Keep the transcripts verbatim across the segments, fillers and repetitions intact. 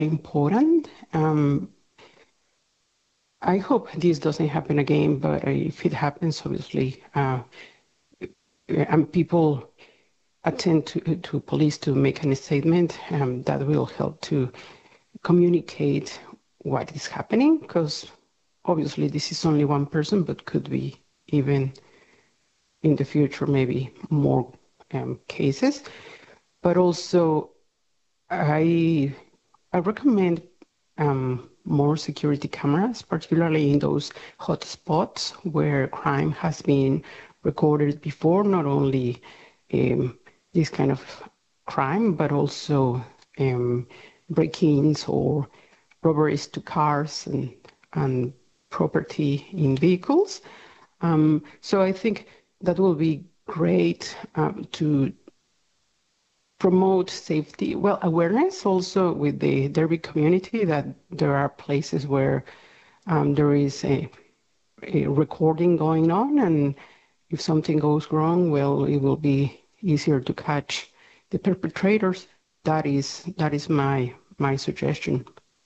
important. Um, I hope this doesn't happen again, but if it happens, obviously, uh, and people attend to, to police to make a statement, um, that will help to communicate what is happening, because obviously this is only one person, but could be even in the future, maybe more um, cases. But also, I I recommend um, more security cameras, particularly in those hot spots where crime has been recorded before, not only um, this kind of crime, but also um, break-ins or robberies to cars and, and property in vehicles. Um, so I think that will be great um, to promote safety, well, awareness also with the Derby community, that there are places where um, there is a, a recording going on, and if something goes wrong, well, it will be easier to catch the perpetrators. That is that is my my suggestion.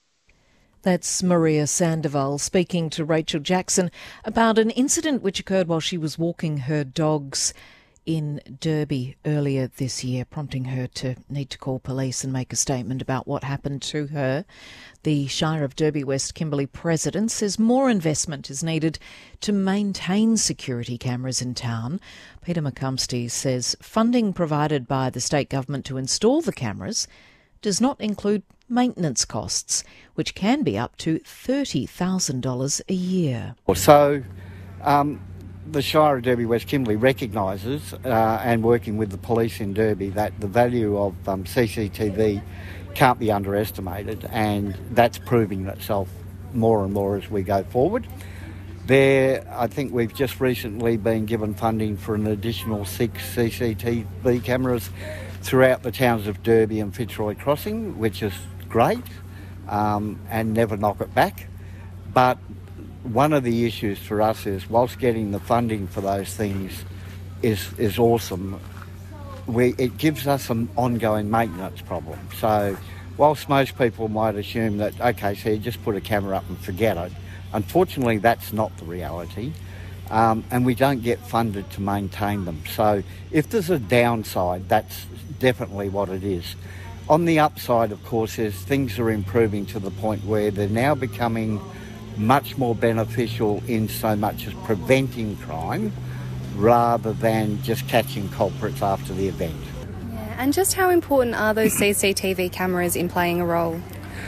That's Maria Sandoval speaking to Rachel Jackson about an incident which occurred while she was walking her dogs in Derby earlier this year, prompting her to need to call police and make a statement about what happened to her. The Shire of Derby West Kimberley president says more investment is needed to maintain security cameras in town. Peter McCumsty says funding provided by the state government to install the cameras does not include maintenance costs, which can be up to thirty thousand dollars a year. So, um, the Shire of Derby West Kimberley recognises, uh, and working with the police in Derby, that the value of um, C C T V can't be underestimated, and that's proving itself more and more as we go forward. There, I think we've just recently been given funding for an additional six C C T V cameras throughout the towns of Derby and Fitzroy Crossing, which is great, um, and never knock it back. But one of the issues for us is, whilst getting the funding for those things is is awesome, we, it gives us an ongoing maintenance problem. So whilst most people might assume that, okay, so you just put a camera up and forget it, unfortunately that's not the reality, um, and we don't get funded to maintain them. So if there's a downside, that's definitely what it is. On the upside, of course, is things are improving to the point where they're now becoming much more beneficial in so much as preventing crime rather than just catching culprits after the event. Yeah, and just how important are those C C T V cameras in playing a role?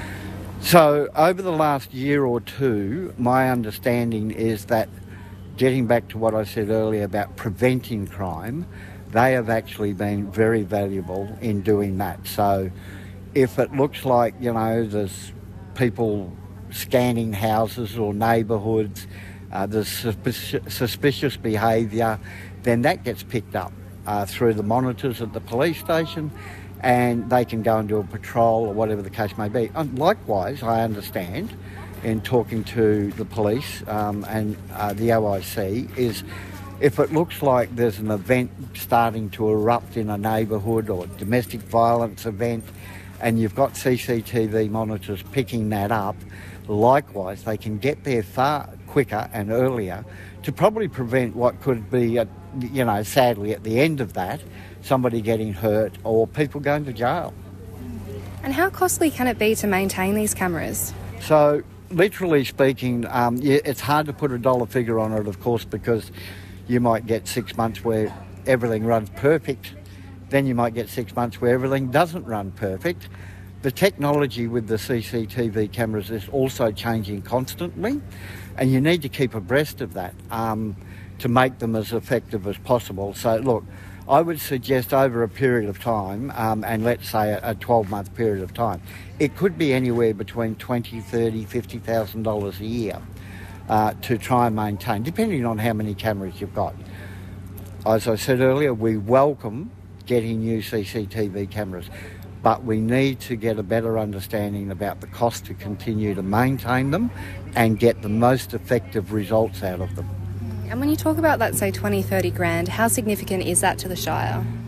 So over the last year or two, my understanding is that, getting back to what I said earlier about preventing crime, they have actually been very valuable in doing that. So if it looks like, you know, there's people scanning houses or neighbourhoods, uh, there's suspicious, suspicious behaviour, then that gets picked up uh, through the monitors at the police station, and they can go and do a patrol or whatever the case may be. And likewise, I understand, in talking to the police um, and uh, the O I C, is if it looks like there's an event starting to erupt in a neighbourhood or a domestic violence event, and you've got C C T V monitors picking that up, likewise they can get there far quicker and earlier to probably prevent what could be, a, you know, sadly at the end of that, somebody getting hurt or people going to jail. And how costly can it be to maintain these cameras? So, literally speaking, um, yeah, it's hard to put a dollar figure on it, of course, because you might get six months where everything runs perfect. Then you might get six months where everything doesn't run perfect. The technology with the C C T V cameras is also changing constantly, and you need to keep abreast of that um, to make them as effective as possible. So look, I would suggest over a period of time, um, and let's say a twelve-month period of time, it could be anywhere between twenty, thirty, fifty thousand dollars a year uh, to try and maintain, depending on how many cameras you've got. As I said earlier, we welcome getting new C C T V cameras, but we need to get a better understanding about the cost to continue to maintain them and get the most effective results out of them. And when you talk about that, say, twenty, thirty grand, how significant is that to the Shire?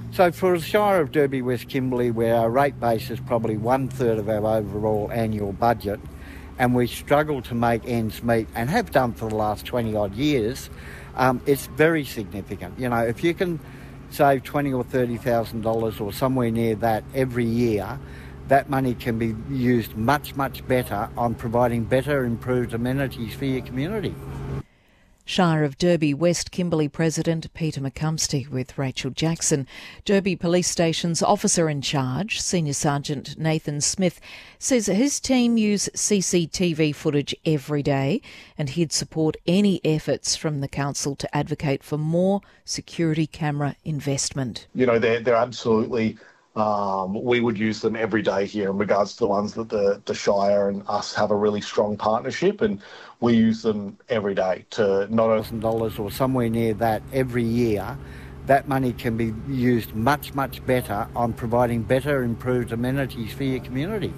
So for the Shire of Derby West Kimberley, where our rate base is probably one third of our overall annual budget, and we struggle to make ends meet and have done for the last twenty odd years, um, it's very significant. You know, if you can save twenty or thirty thousand dollars or somewhere near that every year, that money can be used much, much better on providing better, improved amenities for your community. Shire of Derby West Kimberley President Peter McCumsty with Rachel Jackson. Derby Police Station's officer in charge, Senior Sergeant Nathan Smith, says his team use C C T V footage every day and he'd support any efforts from the council to advocate for more security camera investment. You know, they're, they're absolutely... Um, we would use them every day here in regards to the ones that the, the Shire and us have a really strong partnership, and we use them every day to not only... dollars or somewhere near that every year. That money can be used much, much better on providing better, improved amenities for your community.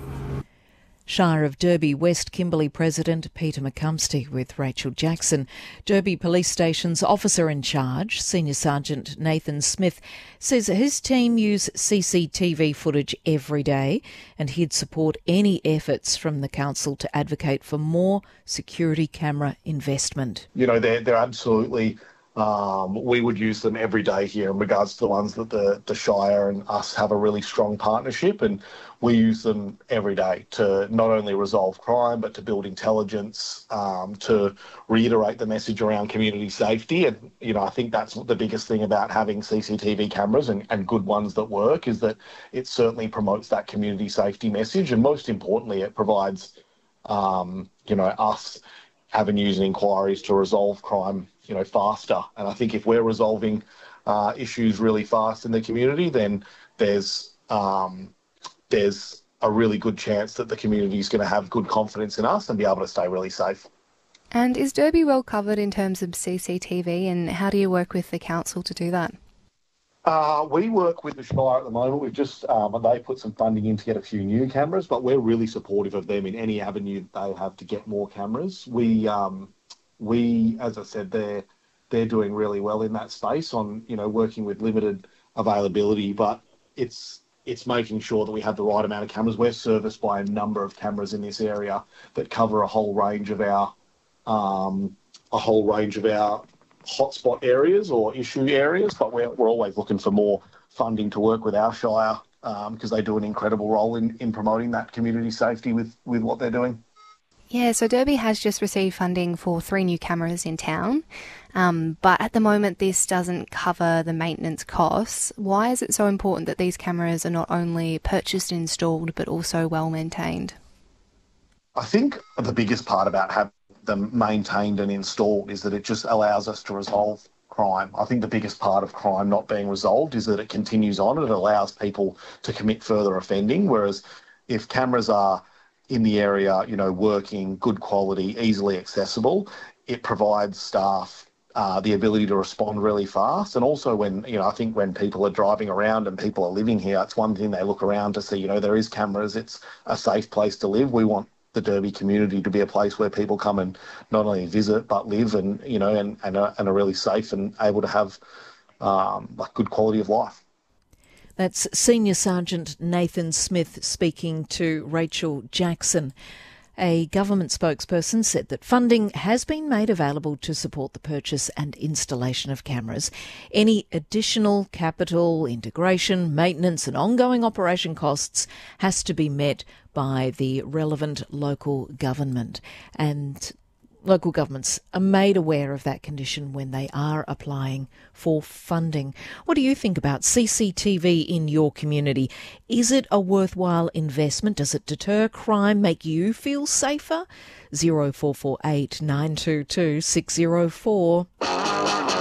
Shire of Derby West Kimberley President Peter McCumsty with Rachel Jackson. Derby Police Station's officer in charge, Senior Sergeant Nathan Smith, says his team use C C T V footage every day and he'd support any efforts from the council to advocate for more security camera investment. You know, they're, they're absolutely... Um, we would use them every day here in regards to the ones that the, the Shire and us have a really strong partnership, and we use them every day to not only resolve crime but to build intelligence, um, to reiterate the message around community safety. And, you know, I think that's the biggest thing about having C C T V cameras and, and good ones that work, is that it certainly promotes that community safety message, and most importantly it provides, um, you know, us avenues and inquiries to resolve crime, you know, faster. And I think if we're resolving uh, issues really fast in the community, then there's um, there's a really good chance that the community is going to have good confidence in us and be able to stay really safe. And is Derby well covered in terms of C C T V, and how do you work with the council to do that? Uh, we work with the Shire at the moment. We've just, um, they put some funding in to get a few new cameras, but we're really supportive of them in any avenue that they have to get more cameras. We, um, we, as I said, they're, they're doing really well in that space on, you know, working with limited availability, but it's, it's making sure that we have the right amount of cameras. We're serviced by a number of cameras in this area that cover a whole range of our, um, a whole range of our hotspot areas or issue areas, but we're, we're always looking for more funding to work with our Shire, because um, they do an incredible role in, in promoting that community safety with, with what they're doing. Yeah, so Derby has just received funding for three new cameras in town, um, but at the moment this doesn't cover the maintenance costs. Why is it so important that these cameras are not only purchased and installed but also well maintained? I think the biggest part about having them maintained and installed is that it just allows us to resolve crime. I think the biggest part of crime not being resolved is that it continues on and it allows people to commit further offending, whereas if cameras are in the area, you know, working, good quality, easily accessible, it provides staff uh, the ability to respond really fast. And also when, you know, I think when people are driving around and people are living here, it's one thing they look around to see, you know, there is cameras, it's a safe place to live. We want the Derby community to be a place where people come and not only visit but live, and you know, and and are, and are really safe and able to have um, like good quality of life. That's Senior Sergeant Nathan Smith speaking to Rachel Jackson. A government spokesperson said that funding has been made available to support the purchase and installation of cameras. Any additional capital, integration, maintenance and ongoing operation costs has to be met by the relevant local government. And local governments are made aware of that condition when they are applying for funding. What do you think about C C T V in your community? Is it a worthwhile investment? Does it deter crime, make you feel safer? zero four four eight nine two two six zero four